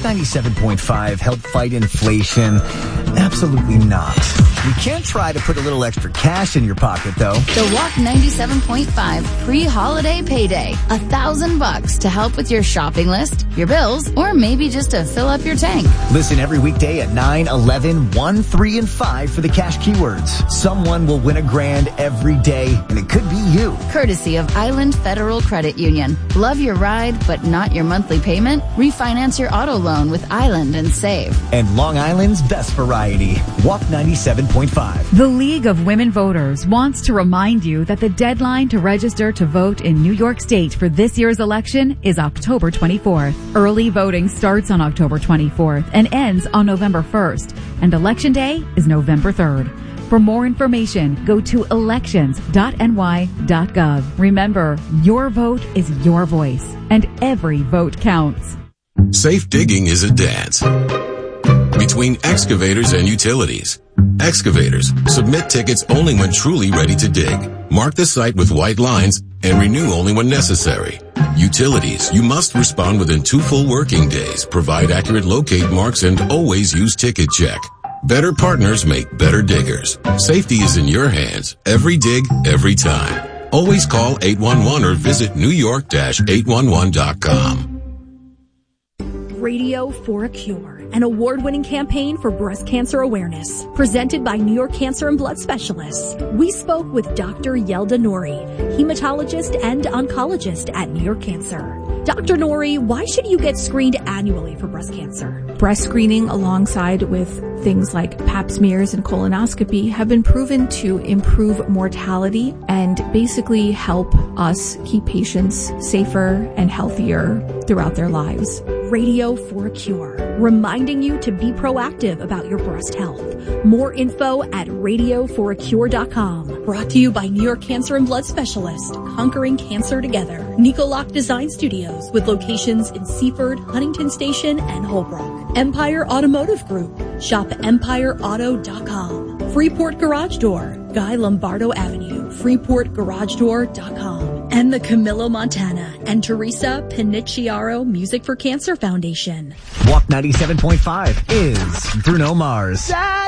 97.5 help fight inflation? Absolutely not. We can try to put a little extra cash in your pocket, though. The Walk 97.5 pre-holiday payday. $1,000 to help with your shopping list, your bills, or maybe just to fill up your tank. Listen every weekday at 9, 11, 1, 3, and 5 for the cash keywords. Someone will win $1,000 every day, and it could be you. Courtesy of Island Federal Credit Union. Love your ride, but not your monthly payment? Refinance your auto loan with Island and save. And Long Island's best variety. Walk 97.5. The League of Women Voters wants to remind you that the deadline to register to vote in New York State for this year's election is October 24th. Early voting starts on October 24th and ends on November 1st, and Election Day is November 3rd. For more information, go to elections.ny.gov. Remember, your vote is your voice, and every vote counts. Safe digging is a dance between excavators and utilities. Excavators, submit tickets only when truly ready to dig. Mark the site with white lines and renew only when necessary. Utilities, you must respond within 2 full working days, provide accurate locate marks, and always use Ticket Check. Better partners make better diggers. Safety is in your hands. Every dig, every time. Always call 811 or visit newyork-811.com. Radio for a Cure, an award-winning campaign for breast cancer awareness, presented by New York Cancer and Blood Specialists. We spoke with Dr. Yelda Nouri, hematologist and oncologist at New York Cancer. Dr. Nouri, why should you get screened annually for breast cancer? Breast screening alongside with things like pap smears and colonoscopy have been proven to improve mortality and basically help us keep patients safer and healthier throughout their lives. Radio for a Cure, reminding you to be proactive about your breast health. More info at radioforacure.com. Brought to you by New York Cancer and Blood Specialists, conquering cancer together. Nicolak Design Studios, with locations in Seaford, Huntington Station, and Holbrook. Empire Automotive Group. Shop at empireauto.com. Freeport Garage Door, Guy Lombardo Avenue, freeportgaragedoor.com. And the Camilo Montana and Teresa Pinicciaro Music for Cancer Foundation. Walk 97.5 is Bruno Mars.